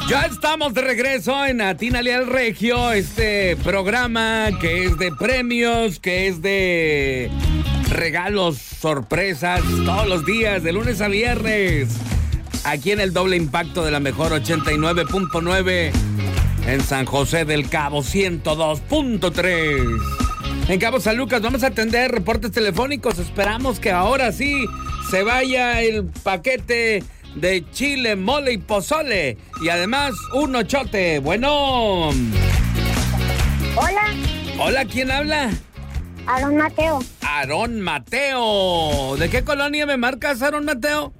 Ya estamos de regreso en Atínale al Regio, este programa que es de premios, que es de regalos, sorpresas, todos los días, de lunes a viernes, aquí en el Doble Impacto de la Mejor 89.9, en San José del Cabo 102.3. En Cabo San Lucas vamos a atender reportes telefónicos, esperamos que ahora sí se vaya el paquete de chile, mole y pozole. Y además, un ochote. Bueno. Hola. Hola, ¿quién habla? Aarón Mateo. Aarón Mateo. ¿De qué colonia me marcas, Aarón Mateo?